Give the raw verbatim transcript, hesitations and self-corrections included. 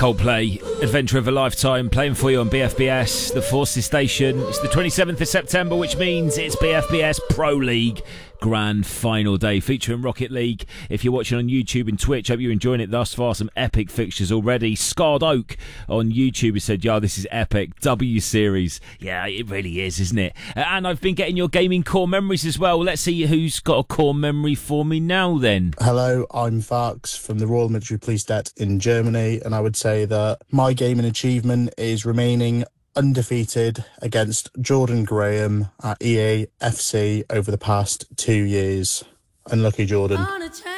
Coldplay, Adventure of a Lifetime, playing for you on B F B S, the Forces Station. It's the twenty-seventh of September, which means it's B F B S Pro League Grand Final Day, featuring Rocket League. If you're watching on YouTube and Twitch, hope you're enjoying it thus far. Some epic fixtures already. Scarred Oak on YouTube has said, "Yo, this is epic. W Series." Yeah, it really is, isn't it? And I've been getting your gaming core memories as well. Let's see who's got a core memory for me now then. Hello, I'm Farks from the Royal Military Police Det in Germany, and I would say that my gaming achievement is remaining undefeated against Jordan Graham at E A F C over the past two years. Unlucky, Jordan.